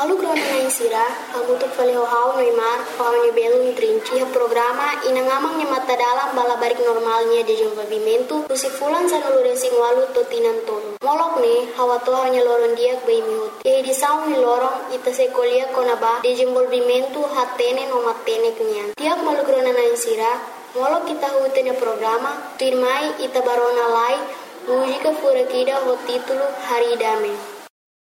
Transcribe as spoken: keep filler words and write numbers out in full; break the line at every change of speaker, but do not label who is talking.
Malu krona na insira, kamu tu fale hau Neymar, hau ni belo intrinci, programa inangamang ni mata dalam balabarik normalnya de desenvolvimento, usi fulan sa nulurensing walu totinan tonu. Molok ni, hawa to hanya loron diak bay mihut. Ye di saung ni lorong, ita se kolia konaba, desenvolvimento hatene no matene kenyan. Tiak malu krona na insira, molok kita hutenya programa, tuirmai ita barona lai, música furakida ho título Haridame.